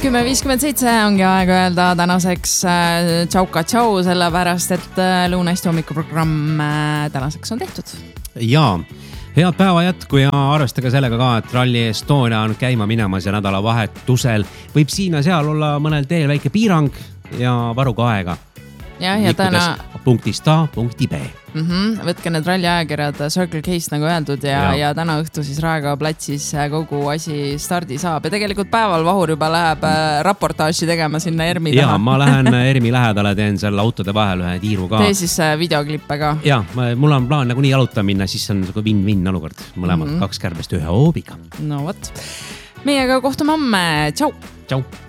10:57 ongi aeg öelda tänaseks tšauka tšau, sellepärast et Lõuna-Eesti hommikuprogramm tänaseks on tehtud. Jaa, head päeva jätku ja arvestage sellega ka, et Rally Estonia on käima minemas ja nädalavahetusel võib siin ja seal olla mõnel teel väike piirang ja varuga aega. Ja täna punktist A punkti B. Võtke need ralli ajakirjad Circle Case nagu öeldud ja täna õhtu siis Raekoja platsis kogu asi stardi saab. Ja tegelikult päeval Vahur juba läheb raportaaži tegema sinna ERMi taha. Jaa, ma lähen ERMi lähedale, teen selle autode vahel ühe tiiru ka. Tee siis videoklippe ka. Jaa, mul on plaan nagu nii jaluta minna, siis on win-win olukord. Mõlemad kaks kärbest ühe hoobiga. No võt. Meiega kohtume homme. Tšau! Tšau!